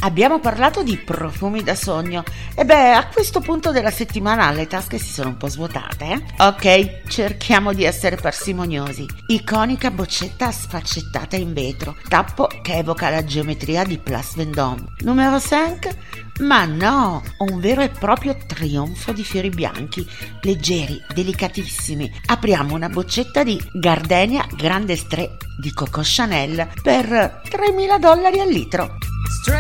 Abbiamo parlato di profumi da sogno e beh, a questo punto della settimana le tasche si sono un po' svuotate, Ok, cerchiamo di essere parsimoniosi. Iconica boccetta sfaccettata in vetro, tappo che evoca la geometria di Place Vendôme. Numero 5? Ma no, un vero e proprio trionfo di fiori bianchi, leggeri, delicatissimi. Apriamo una boccetta di Gardenia Grande Stré di Coco Chanel per $3.000 al litro.